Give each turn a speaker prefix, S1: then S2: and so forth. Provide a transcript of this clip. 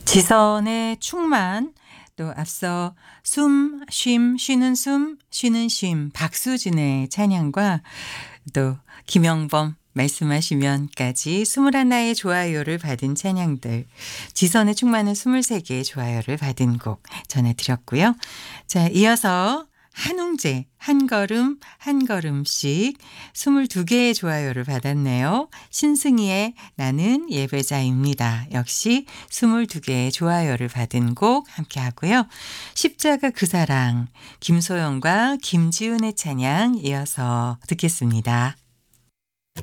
S1: 지선의 충만, 또 앞서 숨, 쉼, 쉬는 숨, 쉬는 쉼, 박수진의 찬양과 또 김영범 말씀하시면까지 21의 좋아요를 받은 찬양들, 지선의 충만은 23개의 좋아요를 받은 곡 전해드렸고요. 자, 이어서 한웅재 한 걸음 한 걸음씩 22개의 좋아요를 받았네요. 신승희의 나는 예배자입니다. 역시 22개의 좋아요를 받은 곡 함께 하고요. 십자가 그 사랑 김소영과 김지훈의 찬양 이어서 듣겠습니다.